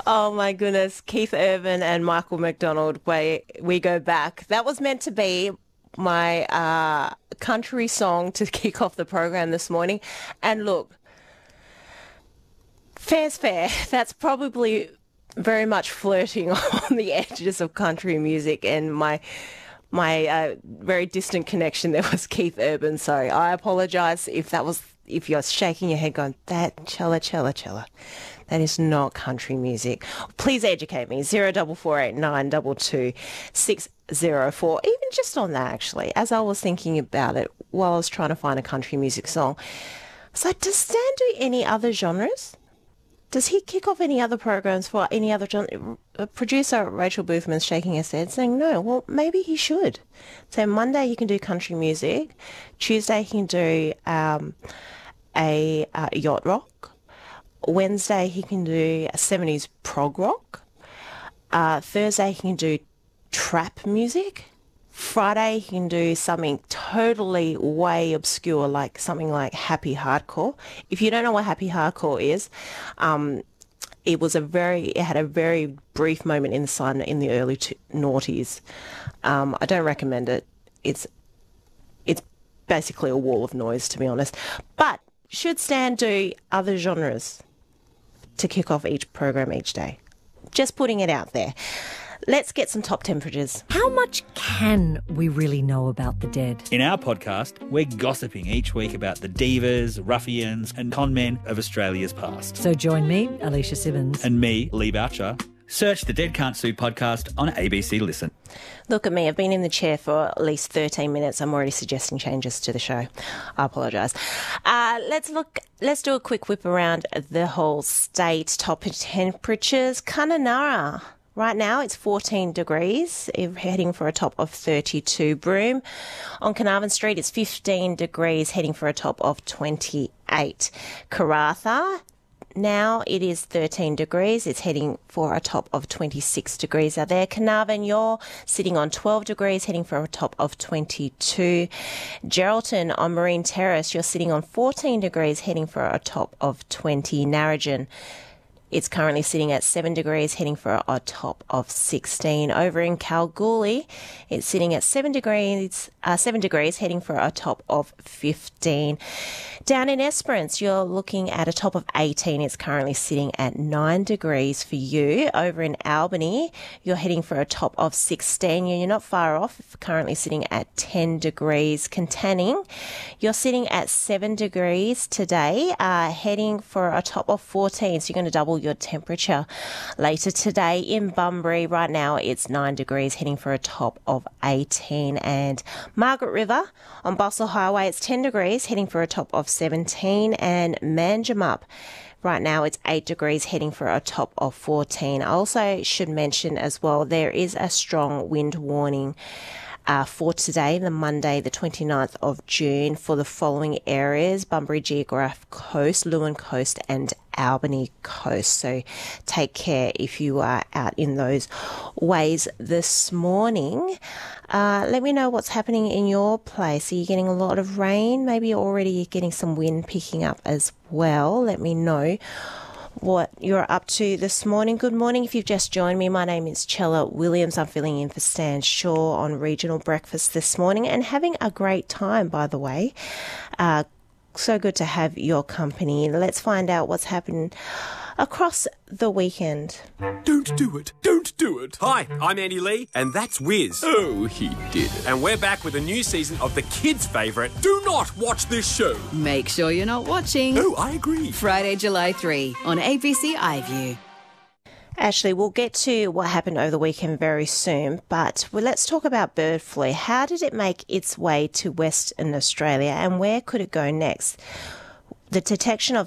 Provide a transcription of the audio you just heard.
Oh my goodness, Keith Urban and Michael McDonald, we go back. That was meant to be my country song to kick off the program this morning. And look, fair's fair. That's probably very much flirting on the edges of country music, and my very distant connection there was Keith Urban. So I apologise if you're shaking your head going, that Chella. That is not country music. Please educate me. 0448 604. Even just on that, actually, as I was thinking about it while I was trying to find a country music song. So does Stan do any other genres? Does he kick off any other programs for any other genre? Producer Rachel Boothman's shaking her head saying, no, well, maybe he should. So Monday he can do country music. Tuesday he can do a yacht rock. Wednesday he can do a 70s prog rock. Thursday he can do trap music. Friday he can do something totally way obscure, like something like happy hardcore. If you don't know what happy hardcore is, it had a very brief moment in the sun in the early noughties. I don't recommend it. It's basically a wall of noise, to be honest. But should Stan do other genres to kick off each program each day? Just putting it out there. Let's get some top temperatures. How much can we really know about the dead? In our podcast, we're gossiping each week about the divas, ruffians and con men of Australia's past. So join me, Alicia Simmons. And me, Lee Boucher. Search the Dead Can't Sue podcast on ABC Listen. Look at me. I've been in the chair for at least 13 minutes. I'm already suggesting changes to the show. I apologise. Let's do a quick whip around the whole state. Top temperatures. Kununurra. Right now it's 14 degrees, heading for a top of 32. Broome on Carnarvon Street, it's 15 degrees, heading for a top of 28. Karratha, now it is 13 degrees. It's heading for a top of 26 degrees out there. Carnarvon, you're sitting on 12 degrees, heading for a top of 22. Geraldton on Marine Terrace, you're sitting on 14 degrees, heading for a top of 20. Narrogin, it's currently sitting at 7 degrees, heading for a top of 16. Over in Kalgoorlie, it's sitting at 7 degrees, heading for a top of 15. Down in Esperance, you're looking at a top of 18. It's currently sitting at 9 degrees for you. Over in Albany, you're heading for a top of 16. You're not far off, currently sitting at 10 degrees. Contaning, you're sitting at 7 degrees today, heading for a top of 14. So you're going to double your temperature later today. In Bunbury, right now it's 9 degrees, heading for a top of 18. And Margaret River on Bustle Highway, it's 10 degrees, heading for a top of 17. And Manjimup, right now it's 8 degrees, heading for a top of 14. I also should mention as well, there is a strong wind warning for today, the Monday, the 29th of June, for the following areas: Bunbury Geograph Coast, Lewin Coast and Albany Coast. So take care if you are out in those ways this morning. Let me know what's happening in your place. Are you getting a lot of rain? Maybe you're already getting some wind picking up as well. Let me know what you're up to this morning. Good morning. If you've just joined me, my name is Chella Williams. I'm filling in for Stan Shaw on Regional Breakfast this morning and having a great time, by the way. So good to have your company. Let's find out what's happened across the weekend. Don't do it. Don't do it. Hi, I'm Andy Lee, and that's Wiz. Oh, he did it. And we're back with a new season of the kids' favourite, Do Not Watch This Show. Make sure you're not watching. Oh, I agree. Friday, July 3 on ABC iView. Ashley, we'll get to what happened over the weekend very soon, but let's talk about bird flu. How did it make its way to Western Australia and where could it go next? The detection of